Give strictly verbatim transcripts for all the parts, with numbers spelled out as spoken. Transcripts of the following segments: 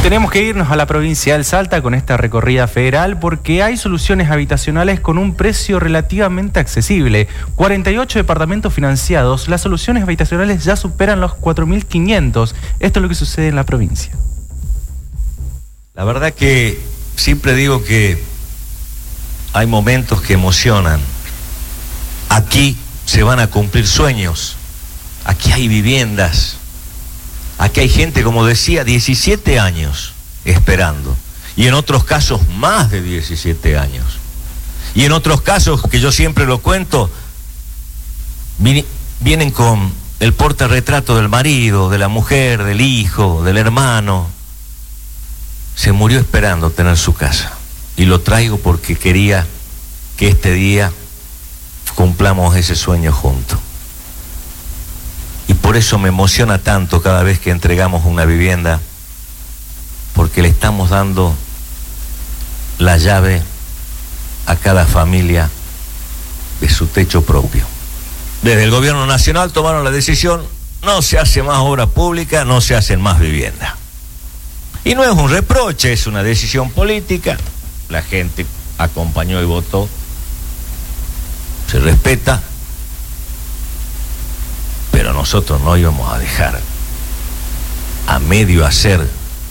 tenemos que irnos a la provincia del Salta con esta recorrida federal porque hay soluciones habitacionales con un precio relativamente accesible. cuarenta y ocho departamentos financiados, las soluciones habitacionales ya superan los cuatro mil quinientos. Esto es lo que sucede en la provincia. La verdad que siempre digo que hay momentos que emocionan. Aquí se van a cumplir sueños. Aquí hay viviendas. Aquí hay gente, como decía, diecisiete años esperando. Y en otros casos, más de diecisiete años. Y en otros casos, que yo siempre lo cuento, vienen con el portarretrato del marido, de la mujer, del hijo, del hermano. Se murió esperando tener su casa. Y lo traigo porque quería que este día cumplamos ese sueño juntos. Y por eso me emociona tanto cada vez que entregamos una vivienda, porque le estamos dando la llave a cada familia de su techo propio. Desde el gobierno nacional tomaron la decisión, no se hace más obra pública, no se hacen más viviendas. Y no es un reproche, es una decisión política, la gente acompañó y votó, se respeta. Pero nosotros no íbamos a dejar a medio hacer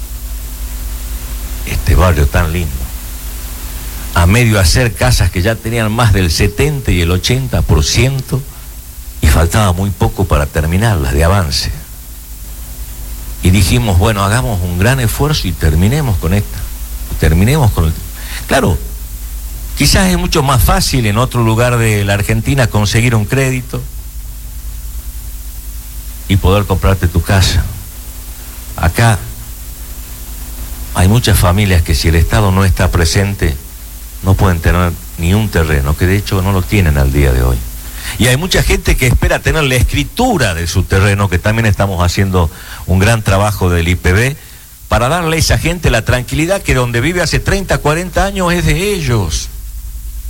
este barrio tan lindo, a medio hacer casas que ya tenían más del setenta y el ochenta por ciento y faltaba muy poco para terminarlas de avance. Y dijimos, bueno, hagamos un gran esfuerzo y terminemos con esta, terminemos con el... Claro, quizás es mucho más fácil en otro lugar de la Argentina conseguir un crédito y poder comprarte tu casa. Acá hay muchas familias que si el Estado no está presente no pueden tener ni un terreno, que de hecho no lo tienen al día de hoy. Y hay mucha gente que espera tener la escritura de su terreno, que también estamos haciendo un gran trabajo del I P B, para darle a esa gente la tranquilidad que donde vive hace treinta, cuarenta años es de ellos.